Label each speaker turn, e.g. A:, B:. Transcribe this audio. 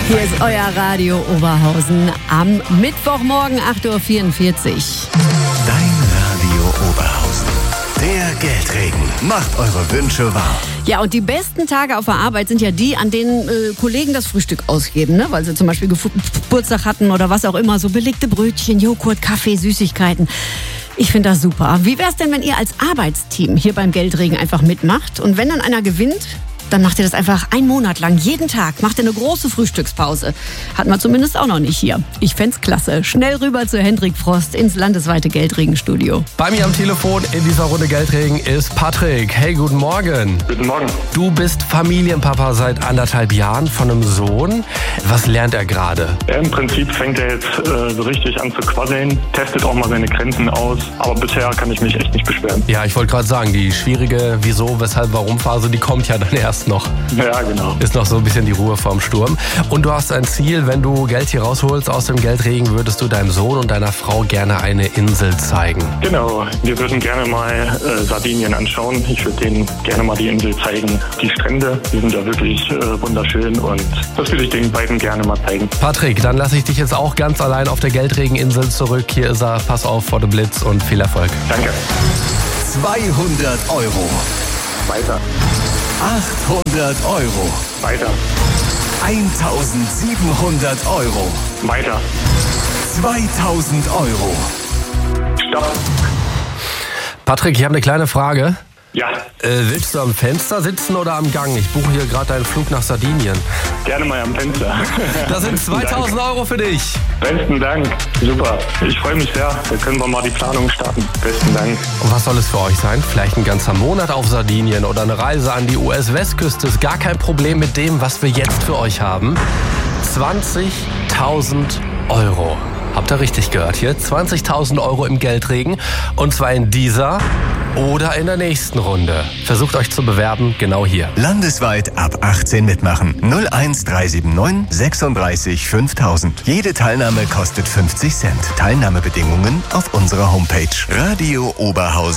A: Hier ist euer Radio Oberhausen am Mittwochmorgen 8.44 Uhr.
B: Dein Radio Oberhausen. Der Geldregen macht eure Wünsche wahr.
A: Ja, und die besten Tage auf der Arbeit sind ja die, an denen Kollegen das Frühstück ausgeben, ne? Weil sie zum Beispiel Geburtstag hatten oder was auch immer. So belegte Brötchen, Joghurt, Kaffee, Süßigkeiten. Ich finde das super. Wie wär's denn, wenn ihr als Arbeitsteam hier beim Geldregen einfach mitmacht? Und wenn dann einer gewinnt, dann macht ihr das einfach einen Monat lang, jeden Tag. Macht ihr eine große Frühstückspause. Hatten wir zumindest auch noch nicht hier. Ich fänd's klasse. Schnell rüber zu Hendrik Frost ins landesweite Geldregenstudio.
C: Bei mir am Telefon in dieser Runde Geldregen ist Patrick. Hey, guten Morgen.
D: Guten Morgen.
C: Du bist Familienpapa seit 1,5 Jahren von einem Sohn. Was lernt er gerade?
D: Ja, im Prinzip fängt er jetzt so richtig an zu quasseln, testet auch mal seine Grenzen aus. Aber bisher kann ich mich echt nicht beschweren.
C: Ja, ich wollte gerade sagen, die schwierige Wieso, Weshalb, Warum-Phase, die kommt ja dann erst noch.
D: Ja, genau.
C: Ist noch so ein bisschen die Ruhe vorm Sturm. Und du hast ein Ziel, wenn du Geld hier rausholst aus dem Geldregen, würdest du deinem Sohn und deiner Frau gerne eine Insel zeigen.
D: Genau, wir würden gerne mal Sardinien anschauen. Ich würde denen gerne mal die Insel zeigen. Die Strände, die sind ja wirklich wunderschön und das würde ich den beiden gerne mal zeigen.
C: Patrick, dann lasse ich dich jetzt auch ganz allein auf der Geldregeninsel zurück. Hier ist er, pass auf vor dem Blitz und viel Erfolg.
D: Danke.
B: 200 Euro.
D: Weiter.
B: 800 Euro.
D: Weiter.
B: 1700 Euro.
D: Weiter.
B: 2000 Euro.
D: Stopp.
C: Patrick, ich habe eine kleine Frage.
D: Ja,
C: Willst du am Fenster sitzen oder am Gang? Ich buche hier gerade deinen Flug nach Sardinien.
D: gerne mal am Fenster.
C: Das sind 2000 Euro für dich.
D: Besten Dank. Super. Ich freue mich sehr. Da können wir mal die Planung starten. Besten Dank.
C: Und was soll es für euch sein? Vielleicht ein ganzer Monat auf Sardinien oder eine Reise an die US-Westküste. Ist gar kein Problem mit dem, was wir jetzt für euch haben. 20.000 Euro. Habt ihr richtig gehört hier? 20.000 Euro im Geldregen. Und zwar in dieser oder in der nächsten Runde. Versucht euch zu bewerben, genau hier.
B: Landesweit ab 18 mitmachen. 01379 36 5000. Jede Teilnahme kostet 50 Cent. Teilnahmebedingungen auf unserer Homepage. Radio Oberhausen.